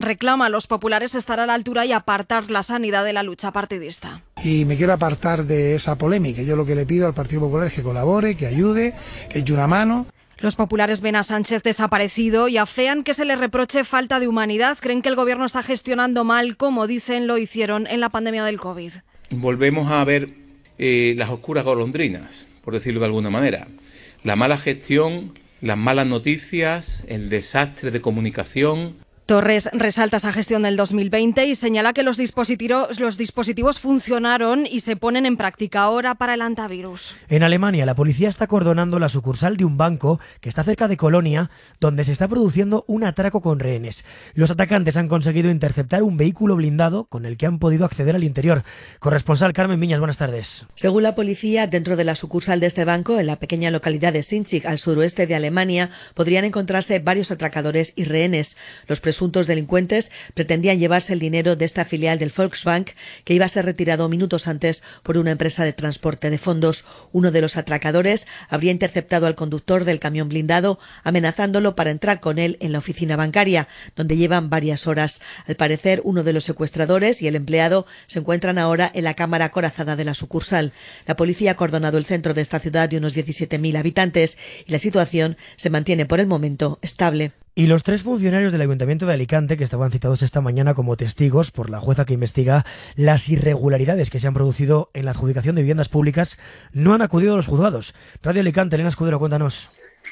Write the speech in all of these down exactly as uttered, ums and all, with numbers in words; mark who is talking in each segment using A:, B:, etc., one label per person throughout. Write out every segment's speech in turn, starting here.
A: reclama a los populares estar a la altura y apartar la sanidad de la lucha partidista.
B: Y me quiero apartar de esa polémica. Yo lo que le pido al Partido Popular es que colabore, que ayude, que eche una mano.
A: Los populares ven a Sánchez desaparecido y afean que se le reproche falta de humanidad. Creen que el gobierno está gestionando mal, como dicen lo hicieron en la pandemia del COVID.
C: Volvemos a ver eh, las oscuras golondrinas, por decirlo de alguna manera. La mala gestión, las malas noticias, el desastre de comunicación.
A: Torres resalta esa gestión del dos mil veinte y señala que los dispositivos, los dispositivos funcionaron y se ponen en práctica ahora para el antivirus.
D: En Alemania, la policía está acordonando la sucursal de un banco que está cerca de Colonia, donde se está produciendo un atraco con rehenes. Los atacantes han conseguido interceptar un vehículo blindado con el que han podido acceder al interior. Corresponsal Carmen Viñas, buenas tardes.
E: Según la policía, dentro de la sucursal de este banco, en la pequeña localidad de Sinzig, al suroeste de Alemania, podrían encontrarse varios atracadores y rehenes. Los presuntos delincuentes pretendían llevarse el dinero de esta filial del Volksbank, que iba a ser retirado minutos antes por una empresa de transporte de fondos. Uno de los atracadores habría interceptado al conductor del camión blindado, amenazándolo para entrar con él en la oficina bancaria, donde llevan varias horas. Al parecer, uno de los secuestradores y el empleado se encuentran ahora en la cámara acorazada de la sucursal. La policía ha acordonado el centro de esta ciudad de unos diecisiete mil habitantes y la situación se mantiene por el momento estable.
D: Y los tres funcionarios del Ayuntamiento de Alicante, que estaban citados esta mañana como testigos por la jueza que investiga las irregularidades que se han producido en la adjudicación de viviendas públicas, no han acudido a los juzgados. Radio Alicante, Elena Escudero, cuéntanos.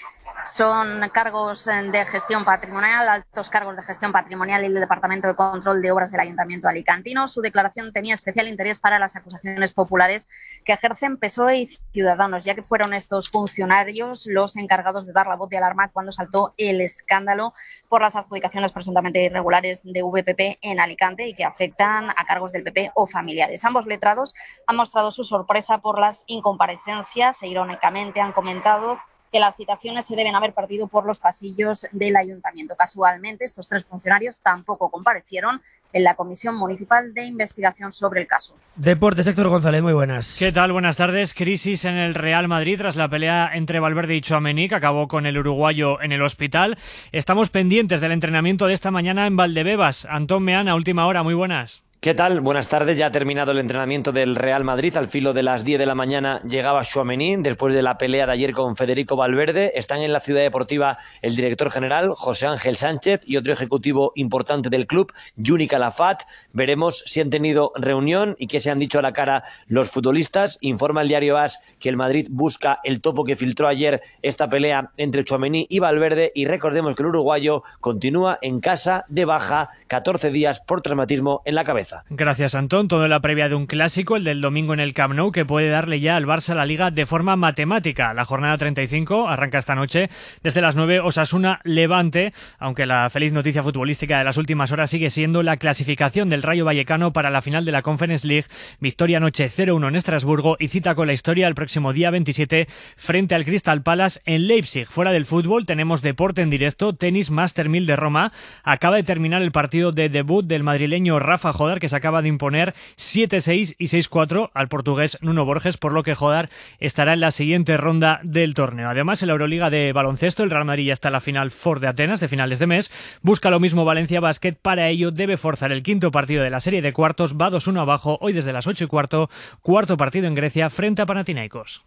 F: Son cargos de gestión patrimonial, altos cargos de gestión patrimonial y el Departamento de Control de Obras del Ayuntamiento alicantino. Su declaración tenía especial interés para las acusaciones populares que ejercen P S O E y Ciudadanos, ya que fueron estos funcionarios los encargados de dar la voz de alarma cuando saltó el escándalo por las adjudicaciones presuntamente irregulares de V P P en Alicante y que afectan a cargos del P P o familiares. Ambos letrados han mostrado su sorpresa por las incomparecencias e irónicamente han comentado que las citaciones se deben haber partido por los pasillos del ayuntamiento. Casualmente, estos tres funcionarios tampoco comparecieron en la Comisión Municipal de Investigación sobre el caso.
D: Deportes, Héctor González, muy buenas.
G: ¿Qué tal? Buenas tardes. Crisis en el Real Madrid tras la pelea entre Valverde y Tchouaméni, que acabó con el uruguayo en el hospital. Estamos pendientes del entrenamiento de esta mañana en Valdebebas. Antón Meana, a última hora, muy buenas.
H: ¿Qué tal? Buenas tardes. Ya ha terminado el entrenamiento del Real Madrid. Al filo de las diez de la mañana llegaba Tchouaméni después de la pelea de ayer con Federico Valverde. Están en la ciudad deportiva el director general, José Ángel Sánchez, y otro ejecutivo importante del club, Juni Calafat. Veremos si han tenido reunión y qué se han dicho a la cara los futbolistas. Informa el diario AS que el Madrid busca el topo que filtró ayer esta pelea entre Tchouaméni y Valverde. Y recordemos que el uruguayo continúa en casa de baja, catorce días por traumatismo en la cabeza.
G: Gracias, Antón. Todo en la previa de un clásico, el del domingo en el Camp Nou, que puede darle ya al Barça la Liga de forma matemática. La jornada treinta y cinco arranca esta noche desde las nueve, Osasuna-Levante, aunque la feliz noticia futbolística de las últimas horas sigue siendo la clasificación del Rayo Vallecano para la final de la Conference League. Victoria anoche cero uno en Estrasburgo y cita con la historia el próximo día veintisiete frente al Crystal Palace en Leipzig. Fuera del fútbol tenemos deporte en directo, tenis Master mil de Roma. Acaba de terminar el partido de debut del madrileño Rafa Jodar, que se acaba de imponer siete seis y seis cuatro al portugués Nuno Borges, por lo que Jodar estará en la siguiente ronda del torneo. Además, en la Euroliga de baloncesto, el Real Madrid ya está en la final Ford de Atenas de finales de mes. Busca lo mismo Valencia Basket. Para ello debe forzar el quinto partido de la serie de cuartos. Va dos uno abajo hoy desde las ocho y cuarto. Cuarto partido en Grecia frente a Panathinaikos.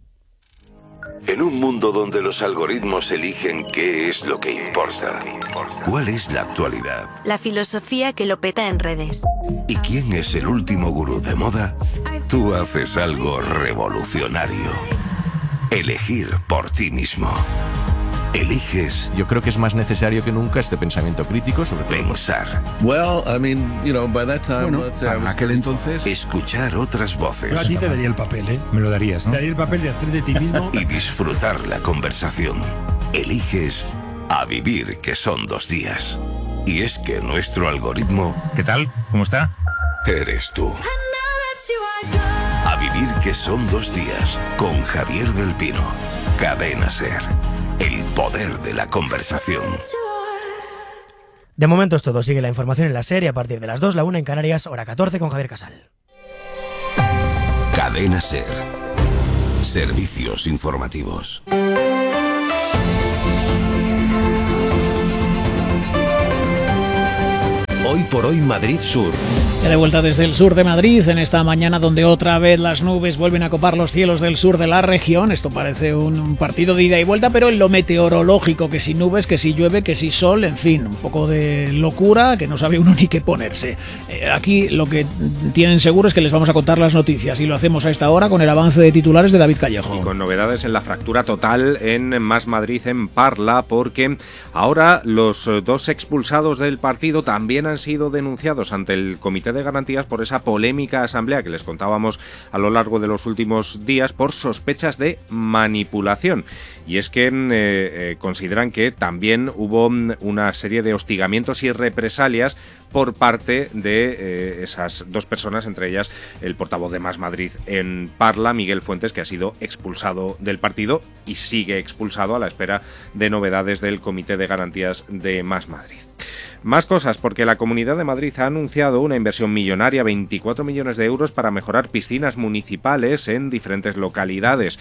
I: En un mundo donde los algoritmos eligen qué es lo que importa, ¿cuál es la actualidad?
J: La filosofía que lo peta en redes.
I: ¿Y quién es el último gurú de moda? Tú haces algo revolucionario. Elegir por ti mismo. Eliges.
K: Yo creo que es más necesario que nunca este pensamiento crítico sobre
I: pensar.
L: Well, I mean, you know, by that time,
K: bueno,
L: let's say
K: en aquel entonces.
I: Escuchar otras voces.
M: Yo a ti te daría el papel, ¿eh?
K: Me lo darías, ¿no?
M: Te daría el papel de hacer de ti mismo.
I: Y disfrutar la conversación. Eliges a vivir, que son dos días. Y es que nuestro algoritmo.
K: ¿Qué tal? ¿Cómo está?
I: Eres tú. A vivir, que son dos días. Con Javier del Pino. Cadena SER. El poder de la conversación.
D: De momento es todo. Sigue la información en la serie a partir de las dos, la una en Canarias, hora catorce con Javier Casal.
I: Cadena SER. Servicios informativos.
N: Hoy por hoy Madrid Sur.
O: Ya de vuelta desde el sur de Madrid, en esta mañana donde otra vez las nubes vuelven a copar los cielos del sur de la región. Esto parece un, un partido de ida y vuelta, pero en lo meteorológico, que si nubes, que si llueve, que si sol, en fin, un poco de locura que no sabe uno ni qué ponerse. Eh, aquí lo que tienen seguro es que les vamos a contar las noticias y lo hacemos a esta hora con el avance de titulares de David Callejo.
P: Y con novedades en la fractura total en Más Madrid en Parla, porque ahora los dos expulsados del partido también han sido denunciados ante el Comité de Garantías por esa polémica asamblea que les contábamos a lo largo de los últimos días por sospechas de manipulación. Y es que eh, eh, consideran que también hubo una serie de hostigamientos y represalias por parte de eh, esas dos personas, entre ellas el portavoz de Más Madrid en Parla, Miguel Fuentes, que ha sido expulsado del partido y sigue expulsado a la espera de novedades del Comité de Garantías de Más Madrid. Más cosas, porque la Comunidad de Madrid ha anunciado una inversión millonaria, veinticuatro millones de euros, para mejorar piscinas municipales en diferentes localidades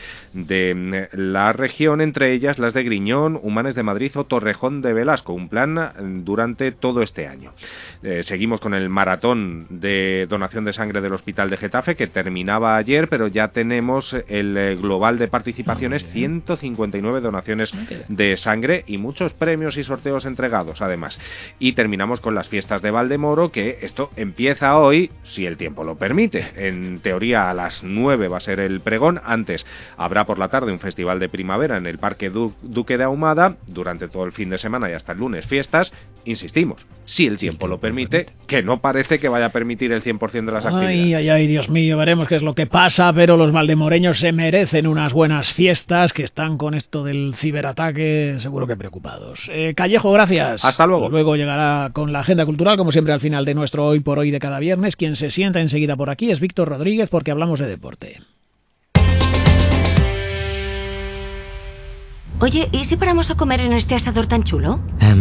P: de la región, entre ellas las de Griñón, Humanes de Madrid o Torrejón de Velasco, un plan durante todo este año. Eh, seguimos con el maratón de donación de sangre del Hospital de Getafe, que terminaba ayer, pero ya tenemos el global de participaciones, ciento cincuenta y nueve donaciones de sangre y muchos premios y sorteos entregados, además. Y terminamos con las fiestas de Valdemoro, que esto empieza hoy, si el tiempo lo permite. En teoría a las nueve va a ser el pregón. Antes habrá por la tarde un festival de primavera en el Parque Du- Duque de Ahumada. Durante todo el fin de semana y hasta el lunes fiestas. Insistimos, si el tiempo lo permite, que no parece que vaya a permitir el cien por ciento de las actividades.
O: Ay, ay, ay, Dios mío, veremos qué es lo que pasa, pero los valdemoreños se merecen unas buenas fiestas, que están con esto del ciberataque seguro que preocupados. Eh, Callejo, gracias.
P: Hasta luego.
O: Luego llegará con la agenda cultural, como siempre al final de nuestro Hoy por Hoy de cada viernes. Quien se sienta enseguida por aquí es Víctor Rodríguez, porque hablamos de deporte.
J: Oye, ¿y si paramos a comer en este asador tan chulo?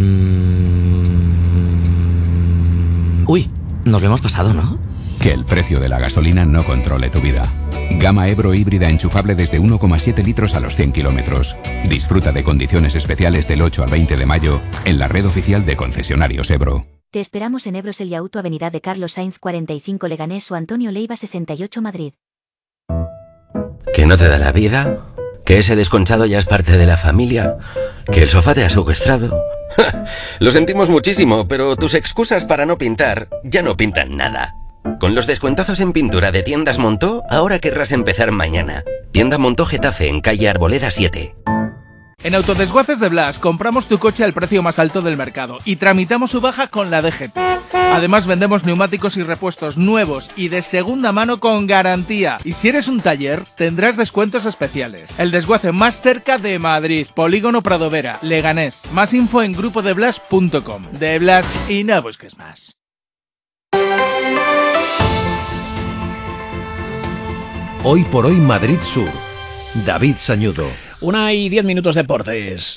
Q: Um... Uy, nos lo hemos pasado, ¿no?
R: Que el precio de la gasolina no controle tu vida. Gama Ebro híbrida enchufable desde uno coma siete litros a los cien kilómetros. Disfruta de condiciones especiales del ocho al veinte de mayo en la red oficial de concesionarios Ebro.
S: Te esperamos en Ebros El Yauto, Avenida de Carlos Sainz cuarenta y cinco Leganés o Antonio Leiva sesenta y ocho Madrid.
T: ¿Que no te da la vida? ¿Que ese desconchado ya es parte de la familia? ¿Que el sofá te ha secuestrado? Lo sentimos muchísimo, pero tus excusas para no pintar ya no pintan nada. Con los descuentazos en pintura de Tiendas Montó, ahora querrás empezar mañana. Tienda Montó Getafe, en calle Arboleda siete.
U: En Autodesguaces de Blas compramos tu coche al precio más alto del mercado y tramitamos su baja con la D G T. Además vendemos neumáticos y repuestos nuevos y de segunda mano con garantía. Y si eres un taller, tendrás descuentos especiales. El desguace más cerca de Madrid, Polígono Pradovera, Leganés. Más info en grupo de blas punto com. De Blas y no busques más.
N: Hoy por hoy Madrid Sur. David Sañudo.
O: Una y diez minutos deportes.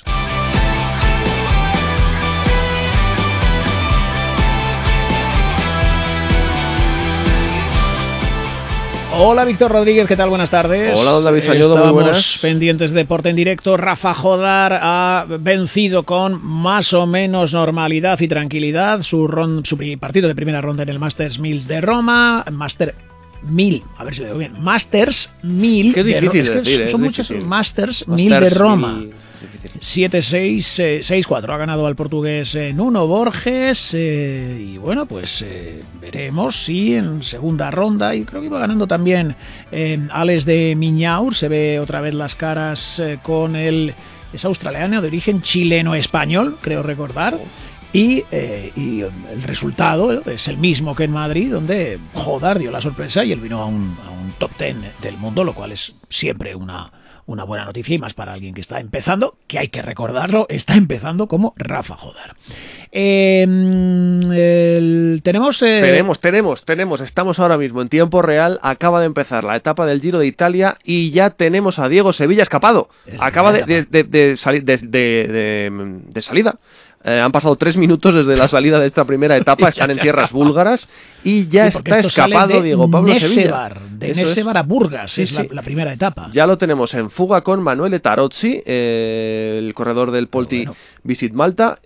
O: Hola Víctor Rodríguez, ¿qué tal? Buenas tardes.
V: Hola David Sañudo,
O: Estábamos
V: muy buenas.
O: pendientes de deporte en directo. Rafa Jodar ha vencido con más o menos normalidad y tranquilidad su, ron, su partido de primera ronda en el Masters mil de Roma. Master mil, a ver si lo digo bien. Masters mil.
V: Que es difícil de,
O: de
V: decir,
O: es, Son
V: es
O: muchos
V: difícil.
O: Masters,
V: Masters
O: mil de Roma.
V: mil,
O: siete seis, seis cuatro. Ha ganado al portugués eh, Nuno Borges. Eh, y bueno, pues eh, veremos si en segunda ronda. Y creo que iba ganando también eh, Alex de Miñaur. Se ve otra vez las caras eh, con el. Es australiano de origen chileno-español, creo recordar. Y, eh, y el resultado es el mismo que en Madrid, donde Jodar dio la sorpresa y él vino a un, a un top ten del mundo, lo cual es siempre una, una buena noticia, y más para alguien que está empezando, que hay que recordarlo, está empezando como Rafa Jodar. Eh, el, tenemos, eh...
V: tenemos, tenemos, tenemos, estamos ahora mismo en tiempo real, acaba de empezar la etapa del Giro de Italia y ya tenemos a Diego Sevilla escapado, acaba de, de, de, de, salir, de, de, de, de salida. Eh, han pasado tres minutos desde la salida de esta primera etapa, están en tierras búlgaras y ya
O: sí,
V: está escapado Diego Pablo Sevilla.
O: De Nesebar a Burgas sí, es sí. La, la primera etapa.
V: Ya lo tenemos en fuga con Manuele Tarozzi, eh, el corredor del Polti bueno. Visit Malta,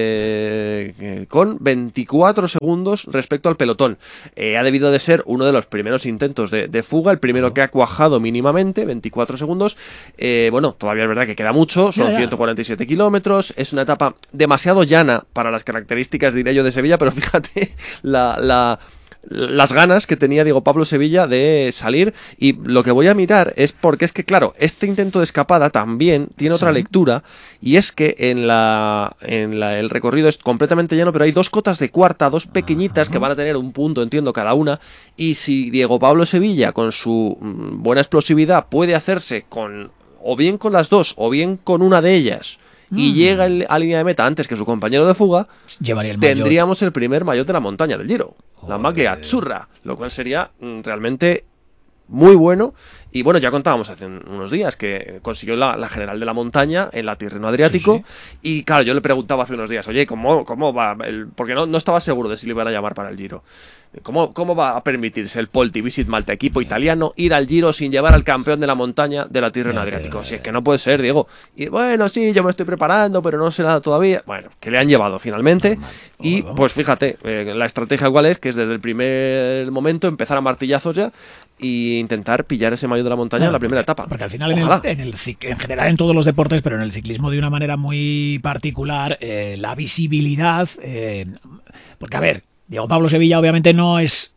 V: eh, con veinticuatro segundos respecto al pelotón. Eh, ha debido de ser uno de los primeros intentos de, de fuga, el primero que ha cuajado mínimamente, veinticuatro segundos. Eh, bueno, todavía es verdad que queda mucho, son ya, ya. ciento cuarenta y siete kilómetros, es una etapa demasiado llana para las características, diré yo, de Sevilla, pero fíjate la... la las ganas que tenía Diego Pablo Sevilla de salir, y lo que voy a mirar es porque es que claro, este intento de escapada también tiene otra sí. lectura, y es que en la en la, el recorrido es completamente llano, pero hay dos cotas de cuarta, dos pequeñitas uh-huh. que van a tener un punto, entiendo, cada una, y si Diego Pablo Sevilla con su mm, buena explosividad puede hacerse con o bien con las dos o bien con una de ellas y mm. llega el, a línea de meta antes que su compañero de fuga,
O: llevaría el
V: tendríamos el primer maillot de la montaña del Giro, Joder. la maglia azzurra, lo cual sería mm, realmente muy bueno. Y bueno, ya contábamos hace unos días que consiguió la, la general de la montaña en la Tirreno Adriático. Sí, sí. Y claro, yo le preguntaba hace unos días, oye, ¿cómo, cómo va? El, porque no, no estaba seguro de si le iban a llamar para el Giro. ¿Cómo, ¿Cómo va a permitirse el Polti Visit Malta, equipo italiano, ir al Giro sin llevar al campeón de la montaña de la Tirreno Adriático? Si es que no puede ser, Diego. Y bueno, sí, yo me estoy preparando, pero no sé nada todavía. Bueno, que le han llevado finalmente. Y pues fíjate, eh, la estrategia igual es que es desde el primer momento empezar a martillazos ya e intentar pillar ese maillot de la montaña bueno, en la primera etapa.
O: Porque al final en el, en el en general en todos los deportes, pero en el ciclismo de una manera muy particular, eh, la visibilidad, eh, porque a ver, Diego Pablo Sevilla obviamente no es,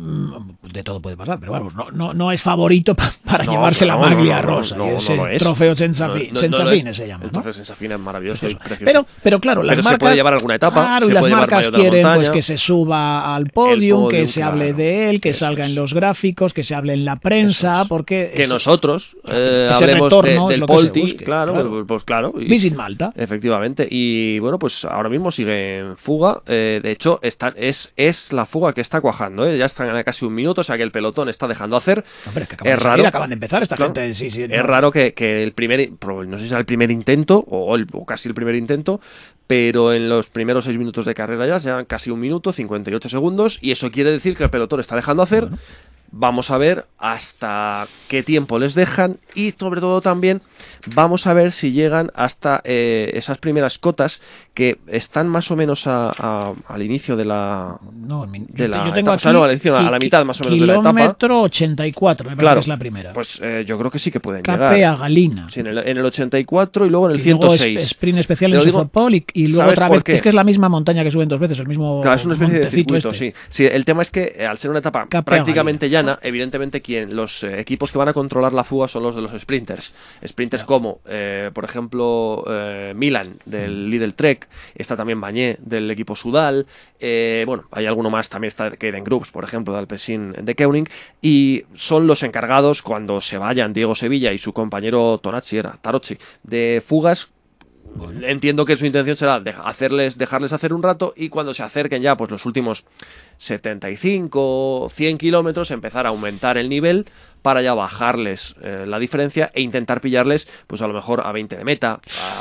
O: de todo puede pasar, pero vamos, no, no, no es favorito pa, para no, llevarse la no, maglia no, no, rosa,
V: no, no,
O: y ese
V: no, no
O: trofeo Senza Fine, no, no, Senza
V: no,
O: Fine
V: no
O: se llama, ¿no?
V: El trofeo Senza Fine es maravilloso y precioso.
O: Pero, pero claro, las
V: pero
O: marcas,
V: se puede llevar alguna etapa,
O: claro,
V: se
O: y las
V: puede
O: marcas
V: llevar
O: quieren
V: montaña,
O: pues que se suba al podium, que se
V: claro,
O: hable de él, que salga es. en los gráficos, que se hable en la prensa, es. porque
V: que
O: ese,
V: nosotros eh, hablemos de, del Polti, claro,
O: claro,
V: pues claro.
O: Y, Visit Malta.
V: Efectivamente, y bueno, pues ahora mismo sigue en fuga, eh, de hecho, está, es, es la fuga que está cuajando, ¿eh? Ya están a casi un minuto, o sea que el pelotón está dejando hacer.
O: Hombre, es que acaban, es de
V: raro,
O: salir, acaban de empezar esta
V: claro,
O: gente. Sí, sí,
V: es
O: no.
V: raro que, que el primer, no sé si será el primer intento o, el, o casi el primer intento, pero en los primeros seis minutos de carrera ya sean casi un minuto, cincuenta y ocho segundos, y eso quiere decir que el pelotón está dejando hacer. Bueno. Vamos a ver hasta qué tiempo les dejan y sobre todo también vamos a ver si llegan hasta eh, esas primeras cotas que están más o menos a, a, al inicio de la
O: no,
V: de la
O: yo tengo
V: etapa,
O: aquí,
V: o sea, no, a la, inicio, a la mitad más o menos de la etapa.
O: Kilómetro ochenta y cuatro, me parece
V: claro,
O: que es la primera.
V: Pues eh, yo creo que sí que pueden
O: Capea
V: llegar.
O: Galina.
V: Sí, en el, en el ochenta y cuatro y luego en el
O: y
V: ciento seis.
O: Es, sprint especial en Sozopol y, y luego otra vez, es que es la misma montaña que suben dos veces, el mismo
V: claro, es una especie de circuito,
O: este.
V: sí. Sí, el tema es que al ser una etapa Capea prácticamente Galina. llana, evidentemente quien los eh, equipos que van a controlar la fuga son los de los sprinters. Sprinters claro. como, eh, por ejemplo, eh, Milan del mm. Lidl Trek, está también Bagné del equipo Sudal, eh, bueno, hay alguno más, también está Kaden Groups, por ejemplo, de Alpecin de Keuning, y son los encargados cuando se vayan Diego Sevilla y su compañero Tonazzi, era Tarozzi, de fugas. Bueno. Entiendo que su intención será de hacerles, dejarles hacer un rato y cuando se acerquen ya pues los últimos setenta y cinco, cien kilómetros empezar a aumentar el nivel para ya bajarles eh, la diferencia e intentar pillarles pues a lo mejor a veinte de meta,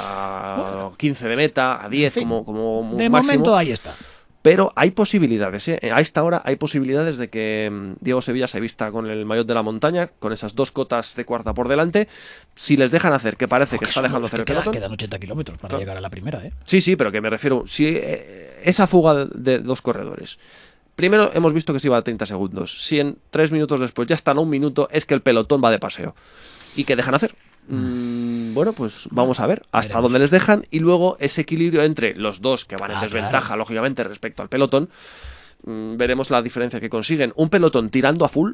V: a quince de meta, a diez en fin, como, como
O: de
V: máximo.
O: Momento ahí está.
V: Pero hay posibilidades, ¿eh? A esta hora hay posibilidades de que Diego Sevilla se vista con el maillot de la montaña, con esas dos cotas de cuarta por delante. Si les dejan hacer, que parece no, que, que está dejando hacer el
O: queda,
V: pelotón.
O: Quedan ochenta kilómetros para claro. llegar a la primera, ¿eh?
V: Sí, sí, pero que me refiero, si eh, esa fuga de dos corredores. Primero hemos visto que se iba a treinta segundos. Si en tres minutos después ya están a un minuto, es que el pelotón va de paseo. ¿Y qué dejan hacer? Mm, bueno, pues vamos a ver hasta Veremos. dónde les dejan y luego ese equilibrio entre los dos que van en ah, desventaja, claro. lógicamente, respecto al pelotón. Mm, veremos la diferencia que consiguen. Un pelotón tirando a full,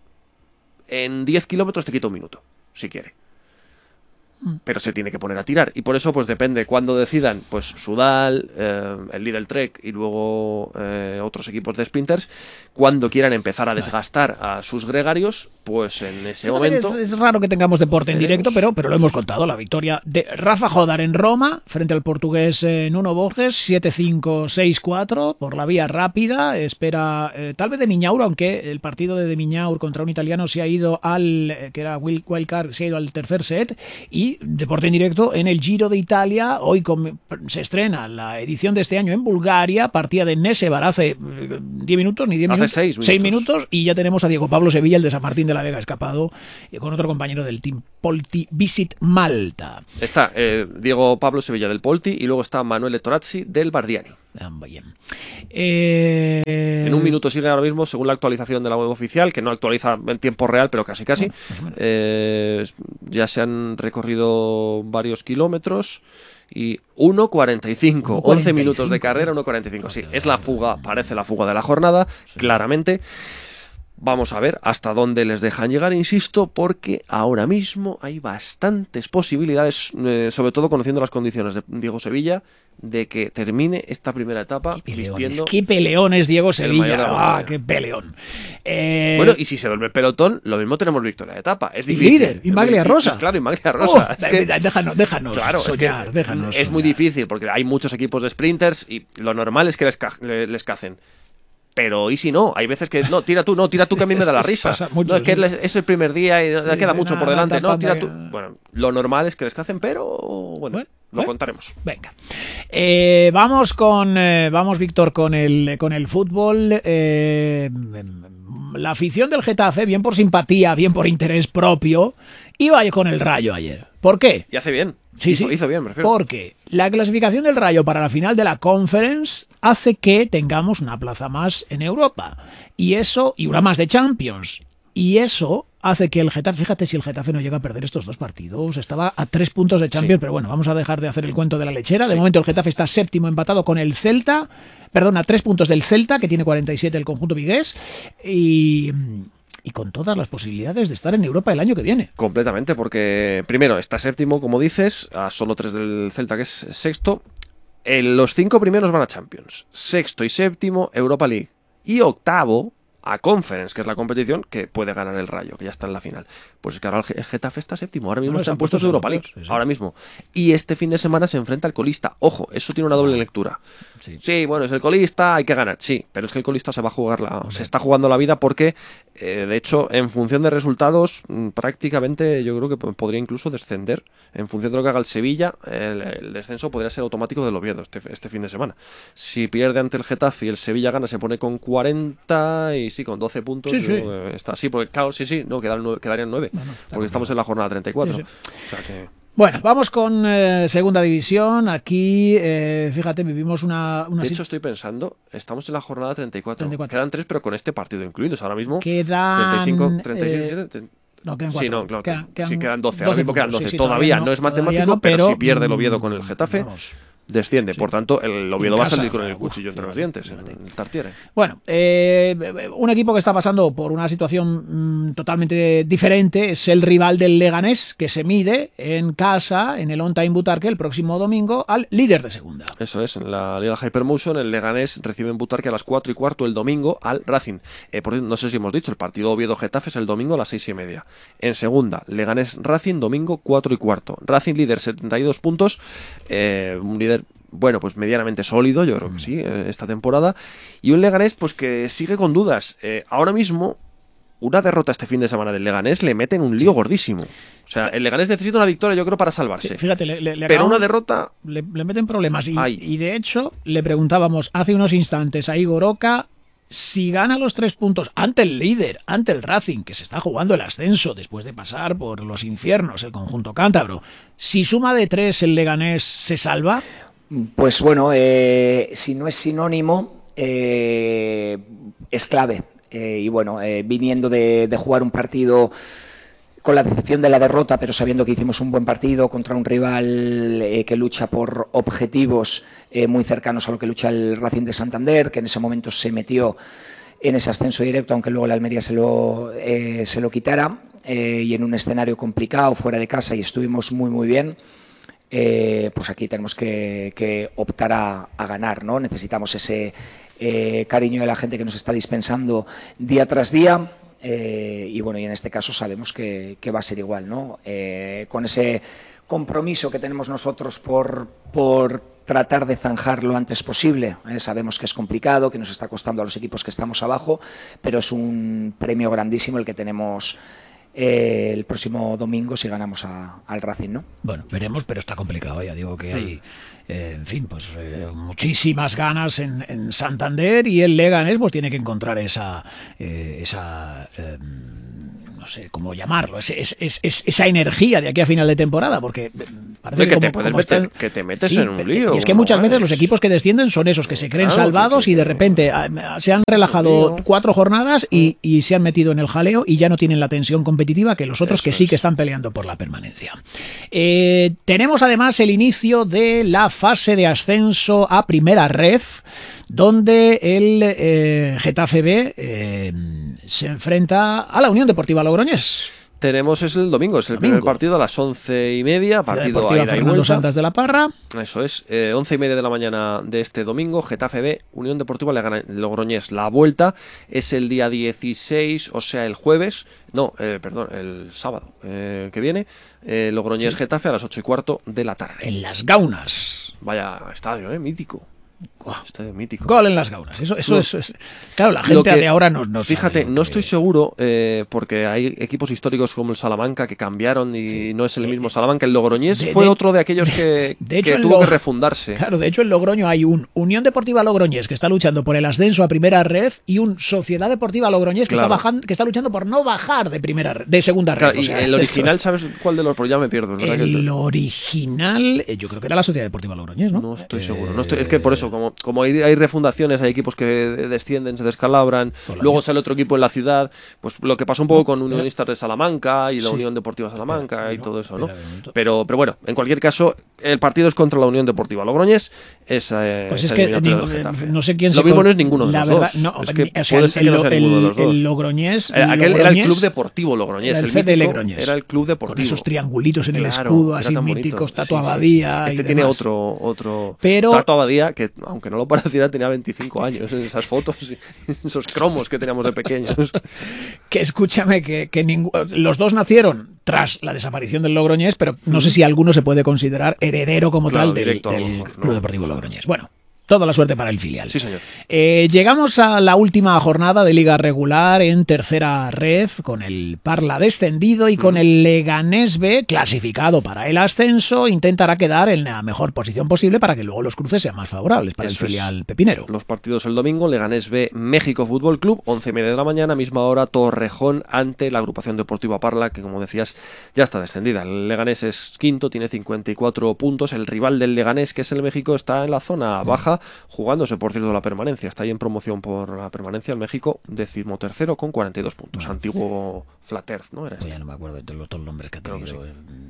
V: en diez kilómetros te quita un minuto, si quiere. Pero se tiene que poner a tirar y por eso pues depende cuando decidan pues Sudal, eh, el Lidl Trek y luego eh, otros equipos de sprinters cuando quieran empezar a desgastar a sus gregarios pues en ese
O: Sí,
V: momento...
O: Es, es raro que tengamos deporte en
V: veremos.
O: directo, pero, pero lo hemos contado. La victoria de Rafa Jodar en Roma frente al portugués eh, Nuno Borges, siete cinco, seis cuatro, por la vía rápida. Espera eh, tal vez de Miñaur, aunque el partido de De Miñaur contra un italiano se ha ido al, eh, que era Wild, Wildcard, se ha ido al tercer set. Y deporte en directo en el Giro de Italia. Hoy com- se estrena la edición de este año en Bulgaria, partida de Nesevar hace eh, diez minutos, ni diez
V: Hace
O: minutos.
V: seis minutos.
O: seis minutos, y ya tenemos a Diego Pablo Sevilla, el de San Martín de la Vega, escapado, y con otro compañero del Team Polti Visit Malta.
V: Está eh, Diego Pablo Sevilla del Polti y luego está Manuele Torazzi del Bardiani.
O: Ah, bien. Eh...
V: En un minuto sigue ahora mismo, según la actualización de la web oficial, que no actualiza en tiempo real, pero casi casi. Eh, ya se han recorrido varios kilómetros y uno cuarenta y cinco, once minutos de carrera, uno cuarenta y cinco. Sí, es la fuga, parece la fuga de la jornada, claramente. Vamos a ver hasta dónde les dejan llegar, insisto, porque ahora mismo hay bastantes posibilidades, eh, sobre todo conociendo las condiciones de Diego Sevilla, de que termine esta primera etapa vistiendo...
O: ¡Qué peleones, Diego
V: el
O: Sevilla!
V: maillot de la
O: ¡Ah,
V: montaña.
O: qué peleón! Eh...
V: Bueno, y si se duerme el pelotón, lo mismo tenemos victoria de etapa. Es
O: Y
V: difícil.
O: líder, y Maglia
V: muy-
O: Rosa.
V: Claro, y Maglia Rosa.
O: Oh,
V: Es que-
O: déjanos, déjanos
V: Claro,
O: soñar,
V: es que
O: déjanos
V: es muy
O: soñar.
V: difícil porque hay muchos equipos de sprinters y lo normal es que les, ca- le- les cacen. Pero ¿y si no? Hay veces que no, tira tú, no, tira tú que a mí me da la risa.
O: Pasa mucho,
V: No, es que
O: sí.
V: les- es el primer día y le
O: Sí,
V: queda
O: sí,
V: mucho
O: nada,
V: por delante. No,
O: tapando
V: tira
O: que-
V: tú. Bueno, lo normal es que les cacen, pero bueno, lo
O: bueno.
V: contaremos.
O: Venga. Eh, vamos con, eh, vamos Víctor, con el, con el fútbol. Eh, la afición del Getafe, bien por simpatía, bien por interés propio, iba con el Rayo ayer. ¿Por qué?
V: Y hace bien.
O: Sí,
V: hizo,
O: sí.
V: hizo bien, me refiero.
O: Porque la clasificación del Rayo para la final de la Conference hace que tengamos una plaza más en Europa. Y eso, y una más de Champions. Y eso hace que el Getafe, fíjate si el Getafe no llega a perder estos dos partidos, estaba a tres puntos de Champions,
V: Sí.
O: pero bueno, vamos a dejar de hacer el cuento de la lechera. De
V: Sí.
O: momento el Getafe está séptimo empatado con el Celta, perdón, a tres puntos del Celta, que tiene cuarenta y siete el conjunto vigués, y... y con todas las posibilidades de estar en Europa el año que viene.
V: Completamente, porque primero está séptimo, como dices, a solo tres del Celta, que es sexto. Eh, los cinco primeros van a Champions. Sexto y séptimo, Europa League. Y octavo, a Conference, que es la competición que puede ganar el Rayo, que ya está en la final. Pues es que ahora el Getafe está séptimo, ahora mismo
O: No,
V: está en
O: están
V: puestos de Europa League,
O: europeos, sí, sí.
V: ahora mismo. Y este fin de semana se enfrenta al colista. Ojo, eso tiene una doble lectura.
O: Sí.
V: Sí, bueno, es el colista, hay que ganar, sí, pero es que el colista se va a jugar la, se está jugando la vida porque, eh, de hecho, en función de resultados, mm, prácticamente yo creo que po- podría incluso descender. En función de lo que haga el Sevilla, el, el descenso podría ser automático del Oviedo este, este fin de semana. Si pierde ante el Getafe y el Sevilla gana, se pone con cuarenta y sí, con doce puntos.
O: Sí,
V: yo
O: sí.
V: creo que está, sí, porque claro, sí, sí, no, quedan nueve- quedarían nueve, porque estamos en la jornada treinta y cuatro.
O: Sí,
V: O sea que...
O: Bueno, vamos con eh, segunda división. Aquí, eh, fíjate, vivimos una... una
V: De
O: sit-
V: hecho, estoy pensando, estamos en la jornada treinta y cuatro.
O: treinta y cuatro.
V: Quedan tres, pero con este partido incluidos. Ahora mismo,
O: Quedan,
V: treinta y cinco, treinta y seis,
O: eh,
V: treinta
O: no, quedan
V: Sí,
O: cuatro.
V: no, claro.
O: Quedan- quedan
V: sí, quedan doce.
O: doce
V: Ahora mismo quedan
O: puntos,
V: doce.
O: sí, sí,
V: todavía,
O: todavía
V: no,
O: no,
V: es
O: todavía
V: matemático,
O: no,
V: pero,
O: pero,
V: si pierde el Oviedo
O: mm,
V: con el Getafe,
O: vamos.
V: desciende. Por tanto, el Oviedo va a
O: casa,
V: salir con el
O: uf,
V: cuchillo entre los dientes, en el Tartiere.
O: Bueno, eh, un equipo que está pasando por una situación mm, totalmente diferente es el rival del Leganés, que se mide en casa, en el On Time Butarque, el próximo domingo, al líder de segunda.
V: Eso es, en la Liga Hypermotion, el Leganés recibe en Butarque a las cuatro y cuarto el domingo al Racing. Eh, por cierto, no sé si hemos dicho, el partido Oviedo-Getafe es el domingo a las seis y media. En segunda, Leganés-Racing, domingo cuatro y cuarto. Racing líder, setenta y dos puntos, eh, un líder... Bueno, pues medianamente sólido, yo creo que sí, eh, esta temporada. Y un Leganés, pues que sigue con dudas. Eh, ahora mismo, una derrota este fin de semana del Leganés le mete en un lío gordísimo. O sea, el Leganés necesita una victoria, yo creo, para salvarse.
O: Sí, fíjate, le, le, le
V: Pero
O: acabamos-
V: una derrota...
O: Le, le meten problemas. Y,
V: Ay.
O: y de hecho, le preguntábamos hace unos instantes a Igor Oca si gana los tres puntos ante el líder, ante el Racing, que se está jugando el ascenso después de pasar por los infiernos, el conjunto cántabro. Si suma de tres el Leganés, ¿se salva?
B: Pues bueno, eh, si no es sinónimo, eh, es clave. Eh, y bueno, eh, viniendo de, de jugar un partido con la decepción de la derrota, pero sabiendo que hicimos un buen partido contra un rival eh, que lucha por objetivos eh, muy cercanos a lo que lucha el Racing de Santander, que en ese momento se metió en ese ascenso directo, aunque luego la Almería se lo, eh, se lo quitara, eh, y en un escenario complicado, fuera de casa, y estuvimos muy, muy bien. Eh, pues aquí tenemos que, que optar a, a ganar, ¿no? Necesitamos ese eh, cariño de la gente que nos está dispensando día tras día. eh, y bueno, y en este caso sabemos que, que va a ser igual, ¿no? Eh, con ese compromiso que tenemos nosotros por, por tratar de zanjar lo antes posible. Eh, sabemos que es complicado, que nos está costando a los equipos que estamos abajo, pero es un premio grandísimo el que tenemos eh, el próximo domingo si ganamos a, al Racing, ¿no?
O: Bueno, veremos, pero está complicado. Ya digo que hay, eh, en fin, pues eh, muchísimas ganas en, en Santander, y el Leganés pues tiene que encontrar esa, eh, esa eh, no sé cómo llamarlo, es, es, es, es esa energía de aquí a final de temporada, porque parece
V: que,
O: que,
V: te
O: como,
V: puedes
O: como
V: meter,
O: está...
V: que te metes
O: sí,
V: en un lío.
O: Y es que muchas veces los equipos que descienden son esos que se creen
V: claro,
O: salvados
V: que, que,
O: y de repente se han relajado cuatro jornadas y, y se han metido en el jaleo y ya no tienen la tensión competitiva que los otros Eso que sí es. que están peleando por la permanencia. Eh, tenemos además el inicio de la fase de ascenso a Primera Ref, donde el eh, Getafe B eh, se enfrenta a la Unión Deportiva Logroñés.
V: Tenemos es el domingo, es el domingo. primer partido a las once y media, partido a ida y
O: Fernando
V: vuelta.
O: Santas de la Parra.
V: Eso es, eh, once y media de la mañana de este domingo, Getafe B, Unión Deportiva Logroñés. La vuelta es el día dieciséis, o sea, el jueves, no, eh, perdón, el sábado eh, que viene, eh, Logroñés sí. Getafe a las ocho y cuarto de la tarde.
O: En Las Gaunas.
V: Vaya estadio, eh, mítico. Wow. Estadio mítico.
O: Gol en Las Gaunas. Eso, eso, no, eso es. Claro, la gente que, de ahora no, no
V: Fíjate,
O: sabe
V: no
O: que...
V: estoy seguro, eh, porque hay equipos históricos como el Salamanca que cambiaron y sí. no es el mismo Salamanca. El Logroñés de, fue de, otro de aquellos que, de hecho, que tuvo Log... que refundarse.
O: Claro, de hecho, en Logroño hay un Unión Deportiva Logroñés que está luchando por el ascenso a Primera Ref y un Sociedad Deportiva Logroñés que, claro. está, bajando, que está luchando por no bajar de primera de Segunda Ref.
V: Claro,
O: o
V: y
O: sea,
V: el original, esto... ¿sabes cuál de los? Pues ya me pierdo.
O: El que... original, yo creo que era la Sociedad Deportiva Logroñés, ¿no?
V: No estoy eh... seguro. No estoy... Es que por eso, como, como hay, hay fundaciones, hay equipos que descienden, se descalabran, luego sale otro equipo en la ciudad, pues lo que pasó un poco con Unionistas de Salamanca y la sí. Unión Deportiva Salamanca pero, y todo eso, ¿no? Pero, pero bueno, en cualquier caso, el partido es contra la Unión Deportiva Logroñés, es, eh,
O: pues
V: es,
O: es que digo, no sé quién
V: lo
O: se
V: mismo no es ninguno de
O: la
V: los
O: verdad,
V: dos.
O: No,
V: es que
O: o sea,
V: puede ser que no sea
O: el,
V: ninguno de los dos.
O: El Logroñés,
V: el
O: Aquel
V: Logroñés, era el Club Deportivo Logroñés,
O: el,
V: el
O: F de Logroñés.
V: Era el Club Deportivo.
O: Con esos triangulitos en
V: claro,
O: el escudo, así míticos, Tato Abadía.
V: Sí, sí. Este
O: y
V: tiene
O: demás.
V: otro, otro
O: pero,
V: Tato Abadía, que aunque no lo pareciera, tenía veinticinco años en esas fotos, esos cromos que teníamos de pequeños.
O: Que escúchame, que, que ningú... los dos nacieron tras la desaparición del Logroñés, pero no sé si alguno se puede considerar heredero como claro, tal del, del mejor, Club no, Deportivo Logroñés. Bueno, toda la suerte para el filial.
V: Sí, señor.
O: Eh, llegamos a la última jornada de Liga Regular en Tercera Ref, con el Parla descendido y con mm. el Leganés B clasificado para el ascenso. Intentará quedar en la mejor posición posible para que luego los cruces sean más favorables para Eso el filial es. pepinero.
V: Los partidos el domingo, Leganés B, México Fútbol Club, once y media de la mañana, misma hora, Torrejón ante la agrupación deportiva Parla, que como decías, ya está descendida. El Leganés es quinto, tiene cincuenta y cuatro puntos. El rival del Leganés, que es el México, está en la zona mm. baja, jugándose por cierto la permanencia, está ahí en promoción por la permanencia el México, decimotercero con cuarenta y dos puntos, bueno. Antiguo Flat Earth, ¿no? Era este.
O: Ya no me acuerdo de todos los nombres que ha tenido. Sí.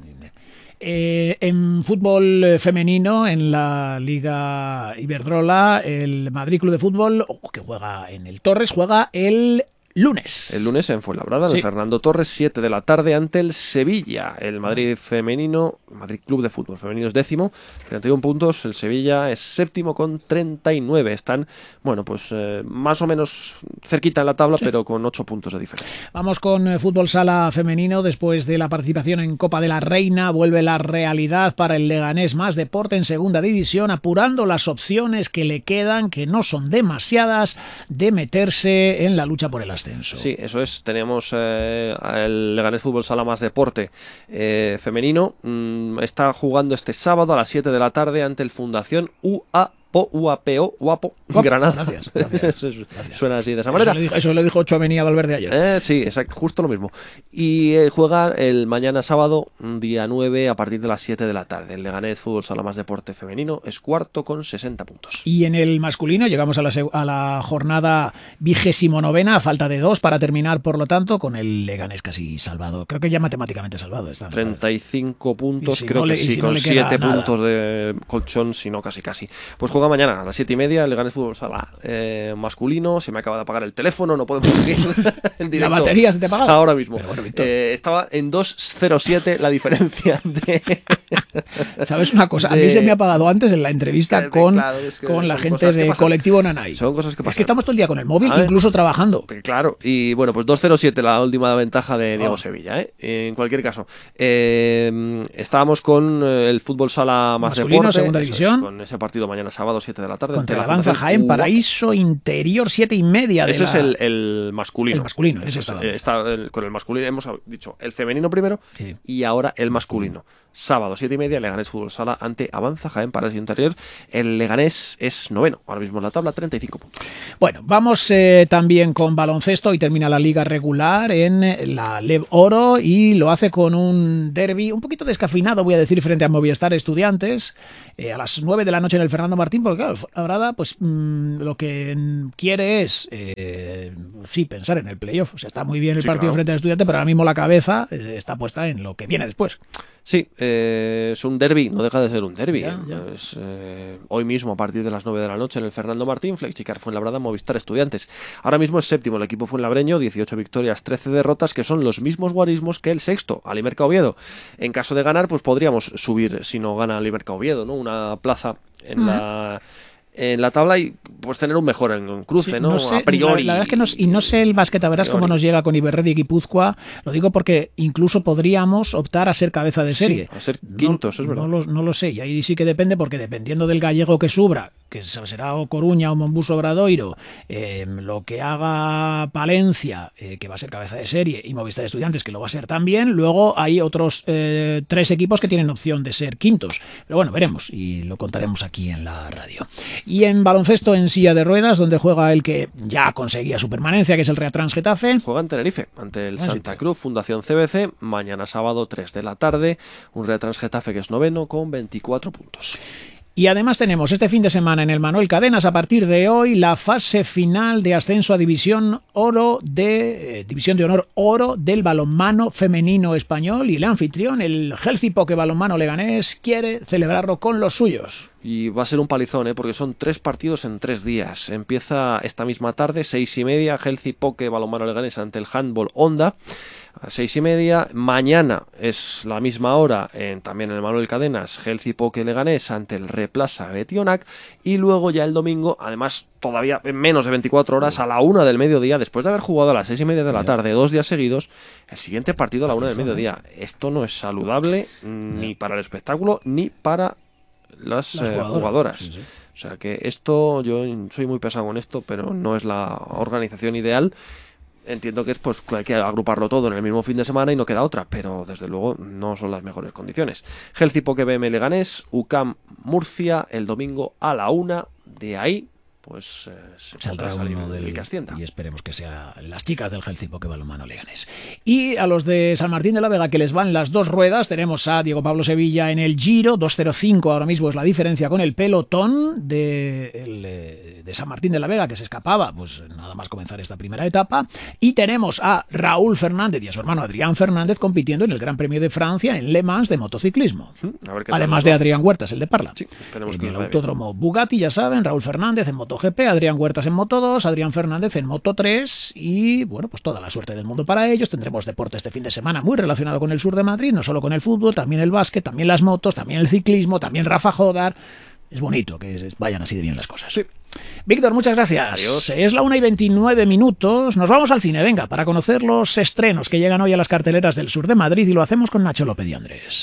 O: Eh, en fútbol femenino, en la Liga Iberdrola, el Madrid Club de Fútbol, oh, que juega en el Torres, juega el lunes.
V: El lunes en Fuenlabrada, en
O: sí.
V: el Fernando Torres, siete de la tarde ante el Sevilla. El Madrid femenino, Madrid Club de Fútbol femenino es décimo, treinta y uno puntos. El Sevilla es séptimo con treinta y nueve. Están, bueno, pues eh, más o menos cerquita en la tabla, sí. pero con ocho puntos de diferencia.
O: Vamos con eh, fútbol sala femenino. Después de la participación en Copa de la Reina, vuelve la realidad para el Leganés Más Deporte en segunda división, apurando las opciones que le quedan, que no son demasiadas, de meterse en la lucha por el ascenso.
V: Sí, eso es. Tenemos eh, el Leganés Fútbol Sala Más Deporte eh, femenino. Mm, está jugando este sábado a las siete de la tarde ante el Fundación U A U A P O, Guapo, Granada.
O: Gracias, gracias, gracias.
V: Suena así de esa manera.
O: Eso lo dijo, eso lo dijo Tchouaméni a Valverde ayer.
V: Eh, sí, exacto, justo lo mismo. Y eh, juega el mañana sábado, día nueve, a partir de las siete de la tarde. El Leganés Fútbol Sala Más Deporte femenino es cuarto con sesenta puntos.
O: Y en el masculino llegamos a la, a la jornada vigésimo novena, a falta de dos para terminar, por lo tanto, con el Leganés casi salvado. Creo que ya matemáticamente salvado está.
V: treinta y cinco puntos,
O: si
V: creo
O: no le,
V: que sí,
O: si
V: con
O: no
V: siete puntos de colchón, si no casi casi. Pues juega mañana a las siete y media, el Leganés Fútbol Sala eh, masculino. Se me acaba de apagar el teléfono, no podemos seguir en directo.
O: ¿La batería se te apaga?
V: Ahora mismo.
O: Bueno,
V: eh, estaba en dos cero siete la diferencia de,
O: ¿Sabes una cosa? A mí
V: de...
O: se me ha apagado antes en la entrevista de, con, claro, es que con la gente de Colectivo Nanay.
V: Son cosas que pasan.
O: Es que estamos todo el día con el móvil, a incluso ver, trabajando.
V: Claro, y bueno, pues dos cero siete la última ventaja de Diego oh. Sevilla, ¿eh? En cualquier caso, eh, estábamos con el fútbol sala más
O: masculino,
V: deporte.
O: segunda división.
V: Es, con ese partido mañana sábado, siete de la tarde.
O: Contra el Avanza Jaén, Paraíso Interior, siete y media. De
V: ese
O: la...
V: es el, el masculino.
O: El masculino, ese
V: es, está el, con el masculino, hemos dicho el femenino primero sí. y ahora el masculino. Sábado, siete y media, Leganés Fútbol Sala ante Avanza Jaén, Paraíso Interior. El Leganés es noveno, ahora mismo en la tabla, treinta y cinco puntos.
O: Bueno, vamos eh, también con baloncesto y termina la liga regular en la Lev Oro y lo hace con un derbi un poquito descafeinado, voy a decir, frente a Movistar Estudiantes eh, a las nueve de la noche en el Fernando Martín, porque claro, la verdad, pues mmm, lo que quiere es eh, sí, pensar en el playoff. O sea, está muy bien el sí, partido claro. frente al Estudiante, pero ahora mismo la cabeza eh, está puesta en lo que viene después.
V: Sí, eh, es un derbi, no deja de ser un derbi. Ya, ya. Es, eh, hoy mismo a partir de las nueve de la noche en el Fernando Martín, Flexicar Fuenlabrada, Movistar Estudiantes. Ahora mismo es séptimo el equipo fuenlabreño, dieciocho victorias, trece derrotas, que son los mismos guarismos que el sexto, Alimerca Oviedo. En caso de ganar, pues podríamos subir, si no gana Alimerca Oviedo, ¿no? Una plaza en uh-huh. la... en la tabla y pues tener un mejor en, en cruce, sí, ¿no?
O: no sé,
V: a priori.
O: La, la verdad es que nos, y no sé el básquet, a verás cómo nos llega con Iberred y Guipúzcoa. Lo digo porque incluso podríamos optar a ser cabeza de serie.
V: Sí, a ser quintos,
O: no,
V: es verdad.
O: No lo, no lo sé, y ahí sí que depende, porque dependiendo del gallego que subra, que será o Coruña o Monbuso Obradoiro, eh, lo que haga Palencia, eh, que va a ser cabeza de serie, y Movistar Estudiantes, que lo va a ser también, luego hay otros eh, tres equipos que tienen opción de ser quintos. Pero bueno, veremos, y lo contaremos aquí en la radio. Y en baloncesto en silla de ruedas, donde juega el que ya conseguía su permanencia, que es el Reatrans Getafe.
V: Juega en Tenerife, ante el ah, Santa sí. Cruz, Fundación C B C, mañana sábado tres de la tarde, un Reatrans Getafe que es noveno con veinticuatro puntos.
O: Y además tenemos este fin de semana en el Manuel Cadenas, a partir de hoy, la fase final de ascenso a División Oro de eh, División de Honor Oro del balonmano femenino español, y el anfitrión, el Healthy Poke Balonmano Leganés, quiere celebrarlo con los suyos.
V: Y va a ser un palizón, ¿eh? Porque son tres partidos en tres días. Empieza esta misma tarde, seis y media, Healthy Poke Balonmano Leganés ante el Handball Honda. A seis y media, mañana es la misma hora, en, también en el Manuel Cadenas, Healthy Poke Leganés ante el Replaza Betionac, y luego ya el domingo, además todavía en menos de veinticuatro horas, a la una del mediodía, después de haber jugado a las seis y media de la tarde, dos días seguidos, el siguiente partido a la una del mediodía. Esto no es saludable ni para el espectáculo ni para las, las jugadoras. Eh, jugadoras. Sí, sí. O sea que esto, yo soy muy pesado con esto, pero no es la organización ideal. Entiendo que es pues que hay que agruparlo todo en el mismo fin de semana y no queda otra, pero desde luego no son las mejores condiciones. Healthy Poke B M Leganés, U C A M Murcia, el domingo a la una. De ahí pues eh, se
O: saldrá
V: salir
O: uno del
V: el que ascienda.
O: Y esperemos que sean las chicas del Healthy Poke Balonmano Leganés. Y a los de San Martín de la Vega, que les van las dos ruedas, tenemos a Diego Pablo Sevilla en el Giro, dos cero cinco ahora mismo es la diferencia con el pelotón de, el, de San Martín de la Vega, que se escapaba, pues nada más comenzar esta primera etapa. Y tenemos a Raúl Fernández y a su hermano Adrián Fernández compitiendo en el Gran Premio de Francia en Le Mans de motociclismo. A ver qué Además de Adrián Huertas, el de Parla.
V: Sí, esperemos
O: en
V: que
O: el autódromo bien. Bugatti, ya saben, Raúl Fernández en moto G P, Adrián Huertas en Moto dos, Adrián Fernández en Moto tres, y bueno, pues toda la suerte del mundo para ellos. Tendremos deporte este fin de semana muy relacionado con el sur de Madrid, no solo con el fútbol, también el básquet, también las motos, también el ciclismo, también Rafa Jodar. Es bonito que vayan así de bien las cosas.
V: Sí.
O: Víctor, muchas gracias.
V: Adiós.
O: Es la una y veintinueve minutos. Nos vamos al cine, venga, para conocer los estrenos que llegan hoy a las carteleras del sur de Madrid, y lo hacemos con Nacho López y Andrés.